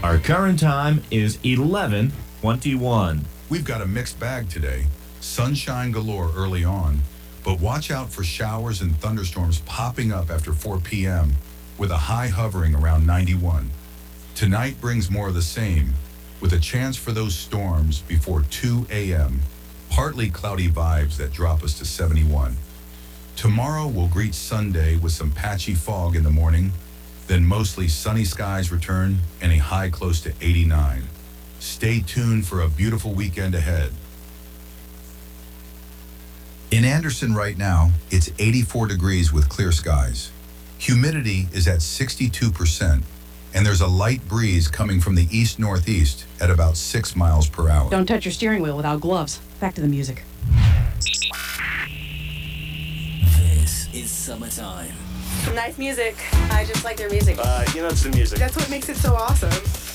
Our current time is 11:21. We've got a mixed bag today. Sunshine galore early on, but watch out for showers and thunderstorms popping up after 4 p.m. with a high hovering around 91. Tonight brings more of the same, with a chance for those storms before 2 a.m. Partly cloudy vibes that drop us to 71. Tomorrow we'll greet Sunday with some patchy fog in the morning, then mostly sunny skies return and a high close to 89. Stay tuned for a beautiful weekend ahead. In Anderson right now, it's 84 degrees with clear skies. Humidity is at 62%, and there's a light breeze coming from the east-northeast at about 6 miles per hour. Don't touch your steering wheel without gloves. Back to the music. This is summertime. Nice music. I just like their music. It's the music. That's what makes it so awesome.